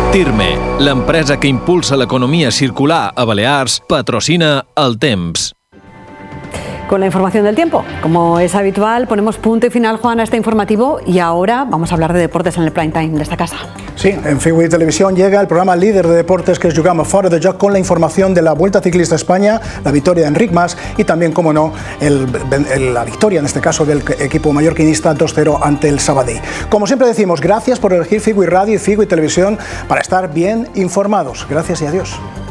Tirme, l'empresa que impulsa l'economia circular a Balears, patrocina El Temps. Con la información del tiempo. Como es habitual, ponemos punto y final, Juan, a este informativo, y ahora vamos a hablar de deportes en el prime time de esta casa. Sí, en Figui Televisión llega el programa líder de deportes, que es Jugamos Fora de Joc, con la información de la Vuelta Ciclista a España, la victoria de Enric Mas y también, como no, la victoria, en este caso, del equipo mallorquinista 2-0 ante el Sabadell. Como siempre decimos, gracias por elegir Figui Radio y Figui Televisión para estar bien informados. Gracias y adiós.